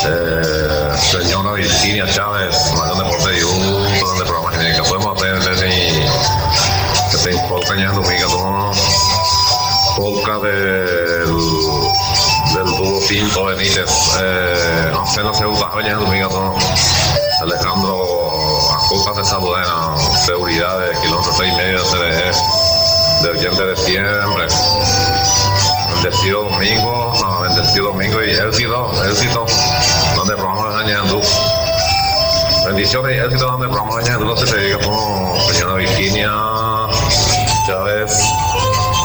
Señora Virginia Chávez, Mayor Deporte y un montón de programas que podemos hacer desde podcast ya en Dominica, todo podcast del dúo Pinto Benítez, Ancena Segunda ya en Dominica, todo Alejandro Acucas de Saludena, seguridad de kilómetro 6 y medio de CDE, del 10 de diciembre. Bendecido domingo y éxito, donde vamos dañando. Bendiciones y éxito donde vamos dañando. No se te diga como señora Virginia Chávez.